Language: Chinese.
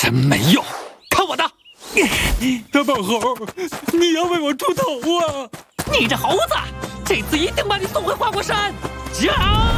真没用！看我的！ 大宝猴，你要为我出头啊！ 你这猴子，这次一定把你送回花果山！驾！